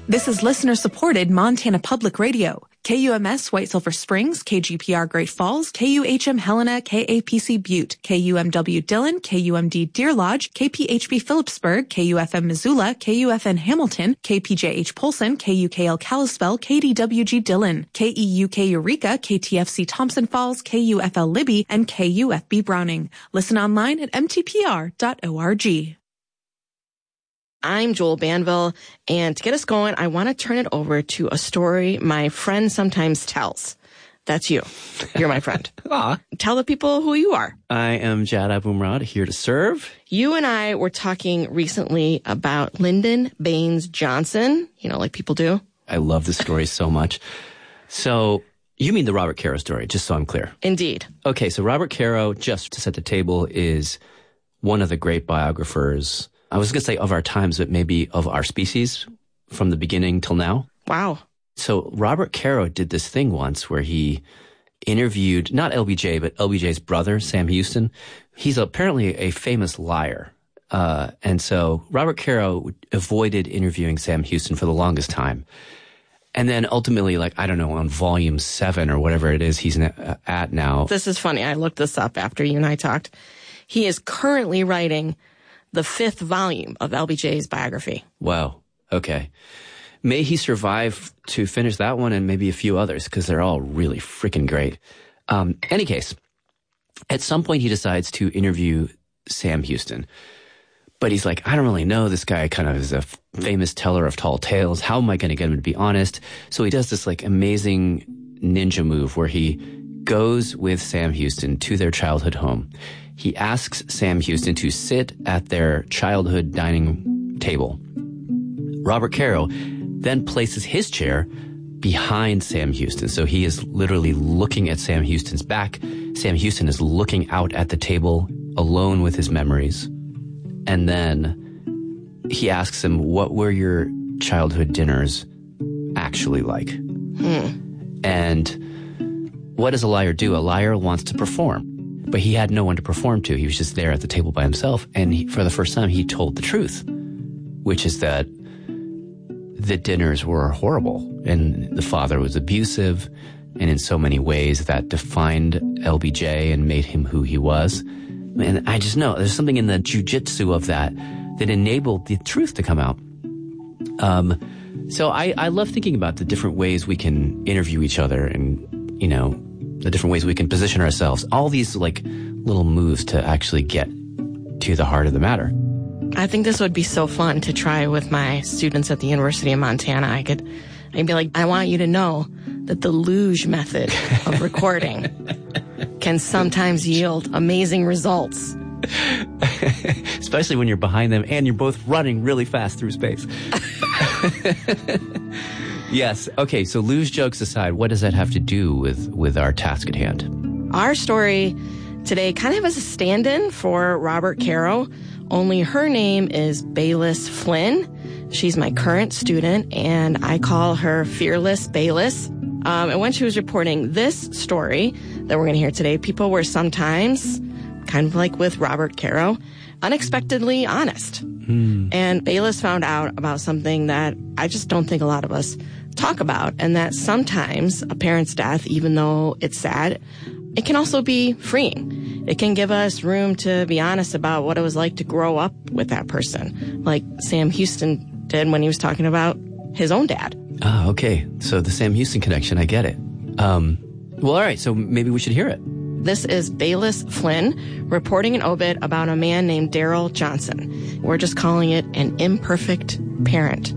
This is listener-supported Montana Public Radio. KUMS White Silver Springs, KGPR Great Falls, KUHM Helena, KAPC Butte, KUMW Dillon, KUMD Deer Lodge, KPHB Phillipsburg, KUFM Missoula, KUFN Hamilton, KPJH Polson, KUKL Kalispell, KDWG Dillon, KEUK Eureka, KTFC Thompson Falls, KUFL Libby, and KUFB Browning. Listen online at mtpr.org. I'm Joel Banville, and to get us going, I want to turn it over to a story my friend sometimes tells. That's you. You're my friend. Tell the people who you are. I am Jad Abumrad, here to serve. You and I were talking recently about Lyndon Baines Johnson, like people do. I love this story so much. So, you mean the Robert Caro story, just so I'm clear. Indeed. Okay, so Robert Caro, just to set the table, is one of the great biographers, I was going to say of our times, but maybe of our species from the beginning till now. Wow. So Robert Caro did this thing once where he interviewed, not LBJ, but LBJ's brother, Sam Houston. He's apparently a famous liar. And so Robert Caro avoided interviewing Sam Houston for the longest time. And then ultimately, on volume 7 or whatever it is he's at now. This is funny. I looked this up after you and I talked. He is currently writing the 5th volume of LBJ's biography. Wow. Okay. May he survive to finish that one and maybe a few others, because they're all really freaking great. Any case, at some point he decides to interview Sam Houston. But he's like, I don't really know. This guy kind of is a famous teller of tall tales. How am I going to get him to be honest? So he does this amazing ninja move where he goes with Sam Houston to their childhood home. He asks Sam Houston to sit at their childhood dining table. Robert Caro then places his chair behind Sam Houston. So he is literally looking at Sam Houston's back. Sam Houston is looking out at the table alone with his memories. And then he asks him, what were your childhood dinners actually like? And what does a liar do? A liar wants to perform. But he had no one to perform to. He was just there at the table by himself. And for the first time, he told the truth, which is that the dinners were horrible. And the father was abusive. And in so many ways, that defined LBJ and made him who he was. And I just know there's something in the jujitsu of that enabled the truth to come out. So I love thinking about the different ways we can interview each other and, the different ways we can position ourselves. All these little moves to actually get to the heart of the matter. I think this would be so fun to try with my students at the University of Montana. I'd be like, I want you to know that the luge method of recording can sometimes yield amazing results. Especially when you're behind them and you're both running really fast through space. Yes. Okay, so luge jokes aside, what does that have to do with our task at hand? Our story today kind of is a stand-in for Robert Caro, only her name is Bayless Flynn. She's my current student, and I call her Fearless Bayless. And when she was reporting this story that we're going to hear today, people were sometimes, kind of like with Robert Caro, unexpectedly honest. And Bayless found out about something that I just don't think a lot of us talk about, and that sometimes a parent's death, even though it's sad, it can also be freeing. It can give us room to be honest about what it was like to grow up with that person, like Sam Houston did when he was talking about his own dad. Ah, okay. So the Sam Houston connection, I get it. Well, all right, so maybe we should hear it. This is Bayless Flynn reporting an obit about a man named Daryl Johnson. We're just calling it an imperfect parent.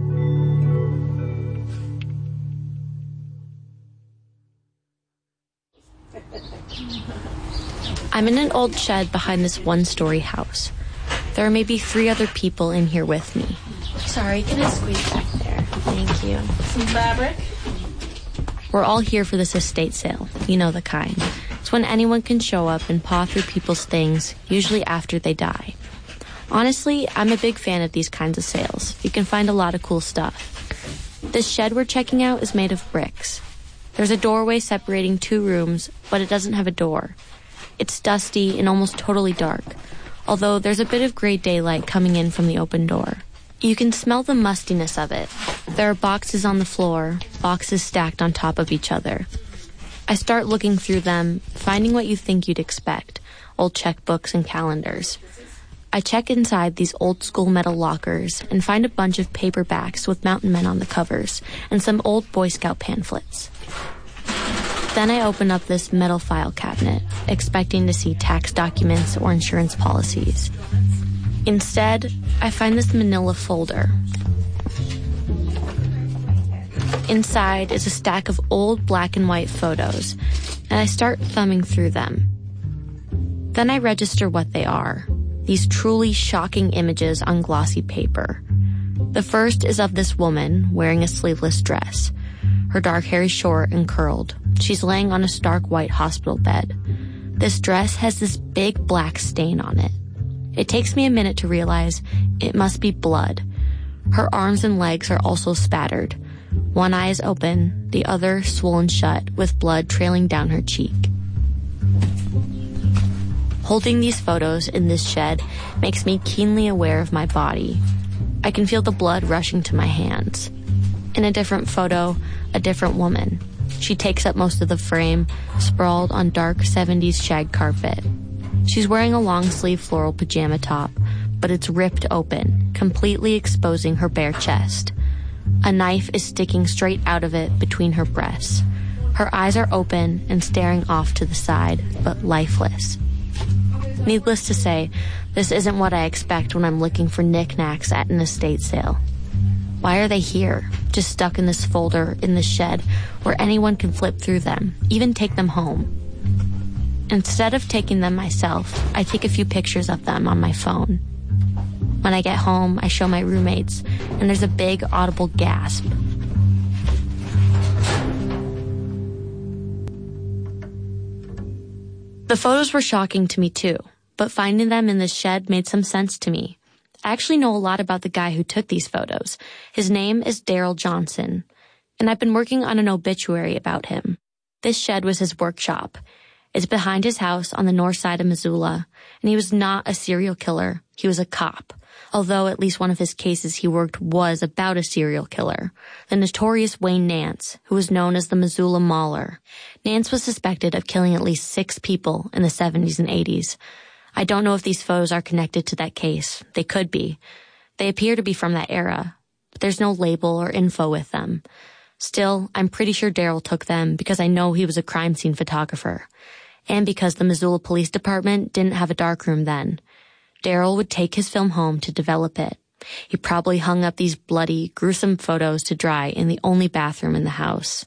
I'm in an old shed behind this one-story house. There are maybe 3 other people in here with me. Sorry, can I squeeze back there? Thank you. Some fabric? We're all here for this estate sale. You know the kind. It's when anyone can show up and paw through people's things, usually after they die. Honestly, I'm a big fan of these kinds of sales. You can find a lot of cool stuff. This shed we're checking out is made of bricks. There's a doorway separating 2 rooms, but it doesn't have a door. It's dusty and almost totally dark, although there's a bit of gray daylight coming in from the open door. You can smell the mustiness of it. There are boxes on the floor, boxes stacked on top of each other. I start looking through them, finding what you think you'd expect, old checkbooks and calendars. I check inside these old-school metal lockers and find a bunch of paperbacks with mountain men on the covers and some old Boy Scout pamphlets. Then I open up this metal file cabinet, expecting to see tax documents or insurance policies. Instead, I find this manila folder. Inside is a stack of old black and white photos, and I start thumbing through them. Then I register what they are. These truly shocking images on glossy paper. The first is of this woman wearing a sleeveless dress. Her dark hair is short and curled. She's laying on a stark white hospital bed. This dress has this big black stain on it. It takes me a minute to realize it must be blood. Her arms and legs are also spattered. One eye is open, the other swollen shut with blood trailing down her cheek. Holding these photos in this shed makes me keenly aware of my body. I can feel the blood rushing to my hands. In a different photo, a different woman. She takes up most of the frame, sprawled on dark 70s shag carpet. She's wearing a long-sleeve floral pajama top, but it's ripped open, completely exposing her bare chest. A knife is sticking straight out of it between her breasts. Her eyes are open and staring off to the side, but lifeless. Needless to say, this isn't what I expect when I'm looking for knickknacks at an estate sale. Why are they here, just stuck in this folder in the shed where anyone can flip through them, even take them home? Instead of taking them myself, I take a few pictures of them on my phone. When I get home, I show my roommates, and there's a big audible gasp. The photos were shocking to me too, but finding them in this shed made some sense to me. I actually know a lot about the guy who took these photos. His name is Daryl Johnson, and I've been working on an obituary about him. This shed was his workshop. It's behind his house on the north side of Missoula, and he was not a serial killer. He was a cop, although at least one of his cases he worked was about a serial killer, the notorious Wayne Nance, who was known as the Missoula Mauler. Nance was suspected of killing at least 6 people in the 70s and 80s. I don't know if these photos are connected to that case. They could be. They appear to be from that era, but there's no label or info with them. Still, I'm pretty sure Daryl took them because I know he was a crime scene photographer, and because the Missoula Police Department didn't have a darkroom then. Daryl would take his film home to develop it. He probably hung up these bloody, gruesome photos to dry in the only bathroom in the house.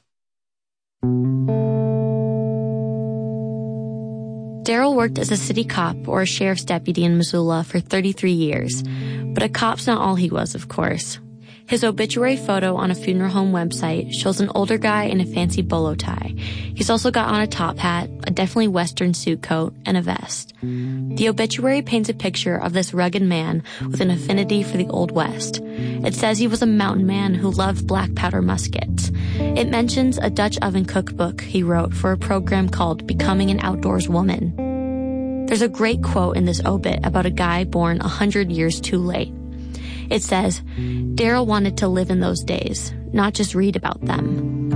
Daryl worked as a city cop or a sheriff's deputy in Missoula for 33 years, but a cop's not all he was, of course. His obituary photo on a funeral home website shows an older guy in a fancy bolo tie. He's also got on a top hat, a definitely Western suit coat, and a vest. The obituary paints a picture of this rugged man with an affinity for the Old West. It says he was a mountain man who loved black powder muskets. It mentions a Dutch oven cookbook he wrote for a program called Becoming an Outdoors Woman. There's a great quote in this obit about a guy born 100 years too late. It says, Daryl wanted to live in those days, not just read about them.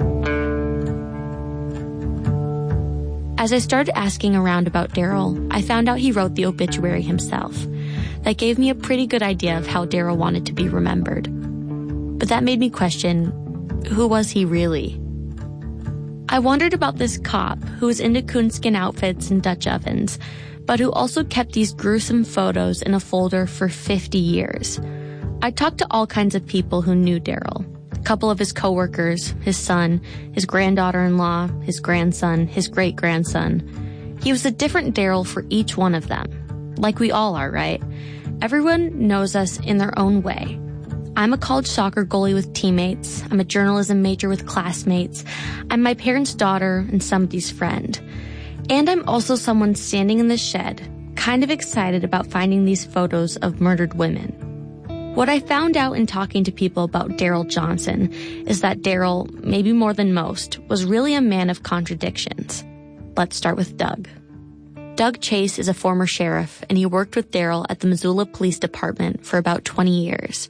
As I started asking around about Daryl, I found out he wrote the obituary himself. That gave me a pretty good idea of how Daryl wanted to be remembered. But that made me question, who was he really? I wondered about this cop who was into coonskin outfits and Dutch ovens, but who also kept these gruesome photos in a folder for 50 years. I talked to all kinds of people who knew Daryl. A couple of his coworkers, his son, his granddaughter-in-law, his grandson, his great-grandson. He was a different Daryl for each one of them. Like we all are, right? Everyone knows us in their own way. I'm a college soccer goalie with teammates. I'm a journalism major with classmates. I'm my parents' daughter and somebody's friend. And I'm also someone standing in the shed, kind of excited about finding these photos of murdered women. What I found out in talking to people about Daryl Johnson is that Daryl, maybe more than most, was really a man of contradictions. Let's start with Doug. Doug Chase is a former sheriff, and he worked with Daryl at the Missoula Police Department for about 20 years.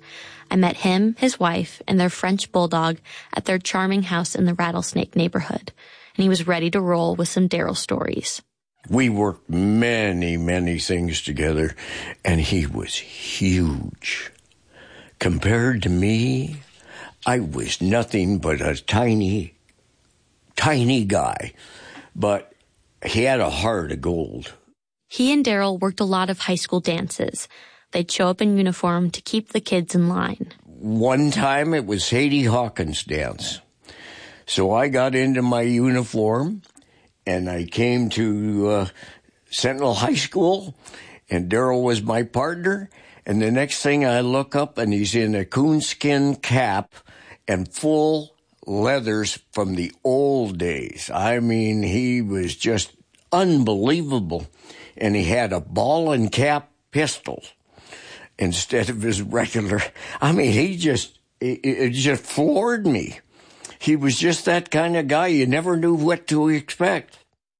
I met him, his wife, and their French bulldog at their charming house in the Rattlesnake neighborhood, and he was ready to roll with some Daryl stories. We worked many, many things together, and he was huge. Compared to me, I was nothing but a tiny, tiny guy, but he had a heart of gold. He and Daryl worked a lot of high school dances. They'd show up in uniform to keep the kids in line. One time it was Sadie Hawkins' dance. So I got into my uniform, and I came to Sentinel High School, and Daryl was my partner. And the next thing I look up, and he's in a coonskin cap and full leathers from the old days. I mean, he was just unbelievable. And he had a ball and cap pistol instead of his regular. I mean, it just floored me. He was just that kind of guy. You never knew what to expect.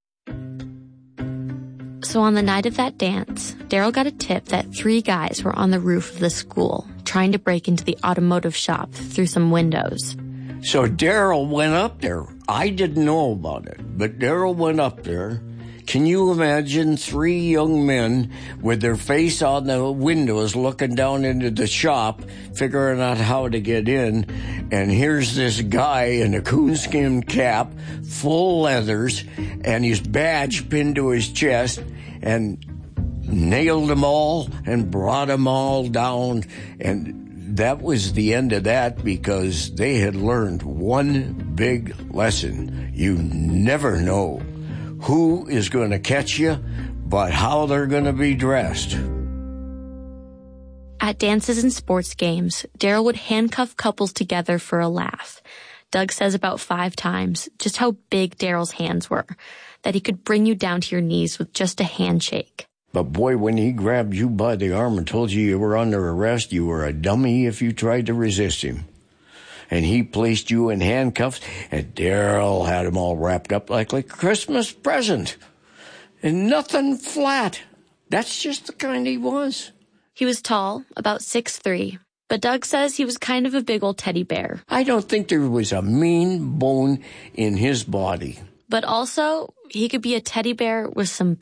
So on the night of that dance, Daryl got a tip that 3 guys were on the roof of the school trying to break into the automotive shop through some windows. So Daryl went up there. I didn't know about it, but Daryl went up there. Can you imagine 3 young men with their face on the windows looking down into the shop, figuring out how to get in, and here's this guy in a coonskin cap, full leathers, and his badge pinned to his chest, and nailed them all and brought them all down. And that was the end of that, because they had learned one big lesson. You never know who is going to catch you, but how they're going to be dressed. At dances and sports games, Daryl would handcuff couples together for a laugh. Doug says about 5 times just how big Daryl's hands were, that he could bring you down to your knees with just a handshake. But boy, when he grabbed you by the arm and told you were under arrest, you were a dummy if you tried to resist him. And he placed you in handcuffs, and Daryl had them all wrapped up like a Christmas present. And nothing flat. That's just the kind he was. He was tall, about 6'3", but Doug says he was kind of a big old teddy bear. I don't think there was a mean bone in his body. But also, he could be a teddy bear with some